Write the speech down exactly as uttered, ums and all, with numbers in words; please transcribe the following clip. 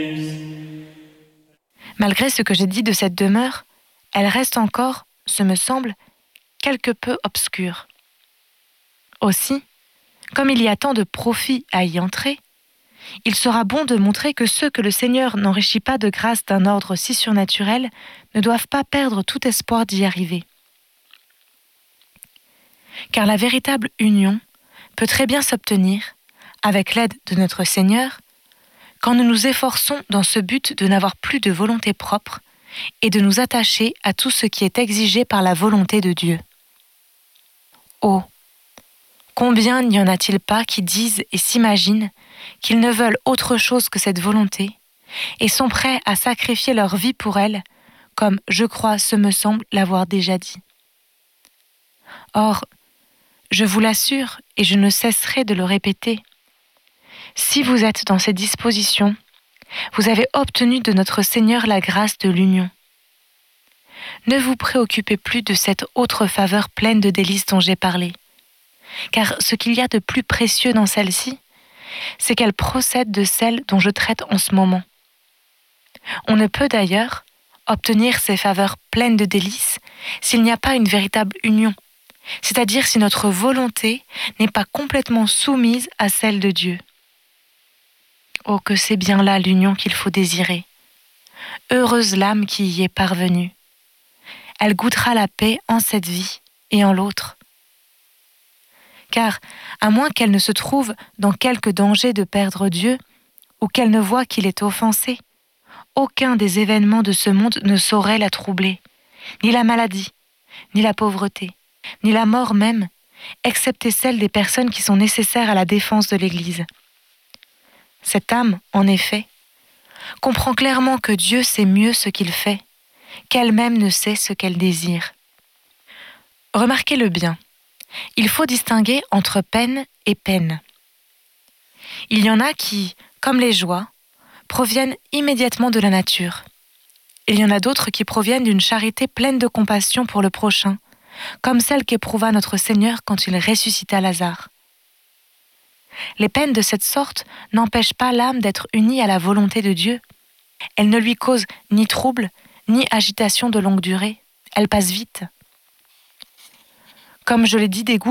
Malgré ce que j'ai dit de cette demeure, elle reste encore, ce me semble, quelque peu obscure. Aussi, comme il y a tant de profit à y entrer, il sera bon de montrer que ceux que le Seigneur n'enrichit pas de grâce d'un ordre si surnaturel ne doivent pas perdre tout espoir d'y arriver. Car la véritable union peut très bien s'obtenir, avec l'aide de notre Seigneur, quand nous nous efforçons dans ce but de n'avoir plus de volonté propre et de nous attacher à tout ce qui est exigé par la volonté de Dieu. Oh, combien n'y en a-t-il pas qui disent et s'imaginent qu'ils ne veulent autre chose que cette volonté et sont prêts à sacrifier leur vie pour elle, comme je crois ce me semble l'avoir déjà dit. Or, je vous l'assure et je ne cesserai de le répéter, si vous êtes dans ces dispositions, vous avez obtenu de notre Seigneur la grâce de l'union. Ne vous préoccupez plus de cette autre faveur pleine de délices dont j'ai parlé, car ce qu'il y a de plus précieux dans celle-ci, c'est qu'elle procède de celle dont je traite en ce moment. On ne peut d'ailleurs obtenir ces faveurs pleines de délices s'il n'y a pas une véritable union, c'est-à-dire si notre volonté n'est pas complètement soumise à celle de Dieu. Oh, que c'est bien là l'union qu'il faut désirer. Heureuse l'âme qui y est parvenue. Elle goûtera la paix en cette vie et en l'autre. Car, à moins qu'elle ne se trouve dans quelque danger de perdre Dieu, ou qu'elle ne voie qu'il est offensé, aucun des événements de ce monde ne saurait la troubler, ni la maladie, ni la pauvreté, ni la mort même, excepté celle des personnes qui sont nécessaires à la défense de l'Église. Cette âme, en effet, comprend clairement que Dieu sait mieux ce qu'il fait, qu'elle-même ne sait ce qu'elle désire. Remarquez-le bien, il faut distinguer entre peine et peine. Il y en a qui, comme les joies, proviennent immédiatement de la nature. Il y en a d'autres qui proviennent d'une charité pleine de compassion pour le prochain, comme celle qu'éprouva notre Seigneur quand il ressuscita Lazare. Les peines de cette sorte n'empêchent pas l'âme d'être unie à la volonté de Dieu. Elles ne lui causent ni trouble, ni agitation de longue durée. Elles passent vite. Comme je l'ai dit, des goûts